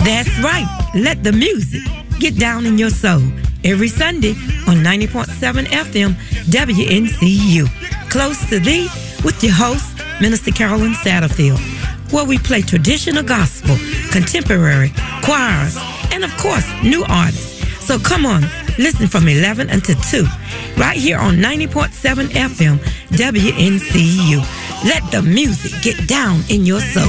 That's right. Let the music get down in your soul. Every Sunday on 90.7 FM WNCU. Close to thee with your host, Minister Carolyn Satterfield, where we play traditional gospel, contemporary, choirs, and of course, new artists. So come on, listen from 11 until 2, right here on 90.7 FM WNCU. Let the music get down in your soul.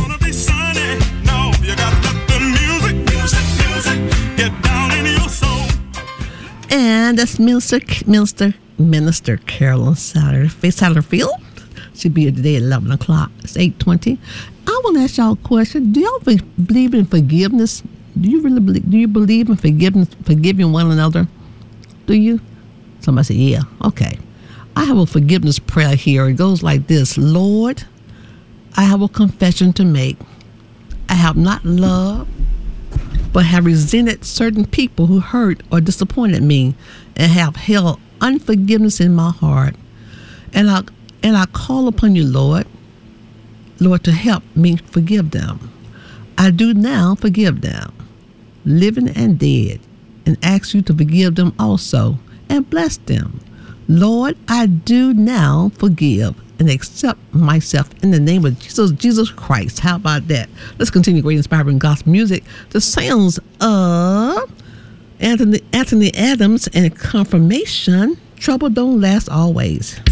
And that's Minister Carolyn Satterfield. She'll be here today at 11 o'clock. It's 8:20. I want to ask y'all a question. Do y'all believe in forgiveness? Do you believe in forgiving one another? Do you? Somebody say, yeah. Okay. I have a forgiveness prayer here. It goes like this. Lord, I have a confession to make. I have not loved, but have resented certain people who hurt or disappointed me and have held unforgiveness in my heart. And I call upon you, Lord, to help me forgive them. I do now forgive them, living and dead, and ask you to forgive them also and bless them. Lord, I do now forgive and accept myself in the name of Jesus Christ. How about that? Let's continue great inspiring gospel music. The sounds of Anthony Adams and Confirmation. Trouble don't last always.